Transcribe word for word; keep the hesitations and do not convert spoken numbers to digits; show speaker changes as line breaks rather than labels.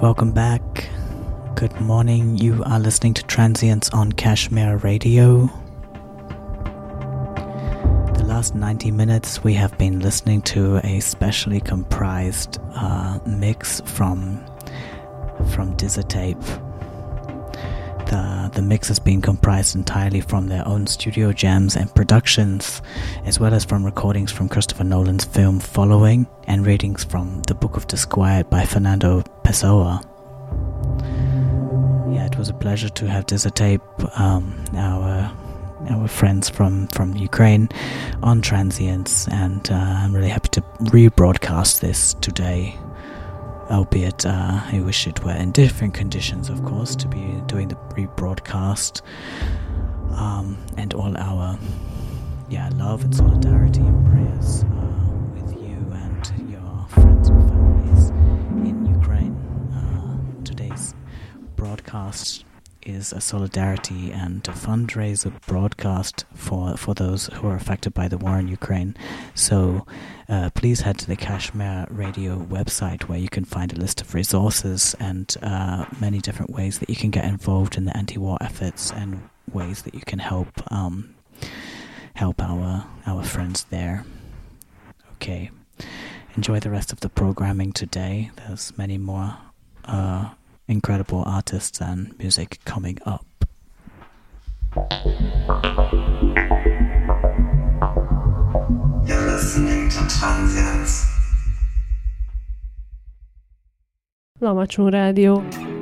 Welcome back. Good morning. You are listening to Transients on Kashmir Radio. The last ninety minutes we have been listening to a specially comprised uh, mix from from Dizatape. The, the mix has been comprised entirely from their own studio jams and productions, as well as from recordings from Christopher Nolan's film Following and readings from The Book of Disquiet by Fernando Pessoa. Yeah, it was a pleasure to have Dizatape, um, our our friends from, from Ukraine, on Transients, and uh, I'm really happy to rebroadcast this today. Albeit, uh, I wish it were in different conditions, of course, to be doing the rebroadcast. Um, and all our, yeah, love and solidarity and prayers uh, with you and your friends and families in Ukraine. Uh, today's broadcast is a solidarity and a fundraiser broadcast for, for those who are affected by the war in Ukraine. So uh, please head to the Kashmir Radio website, where you can find a list of resources and uh, many different ways that you can get involved in the anti-war efforts and ways that you can help um, help our our friends there. Okay, enjoy the rest of the programming today. There's many more uh, incredible artists and music coming up.
You're listening to Transients.
Lamacson Rádió.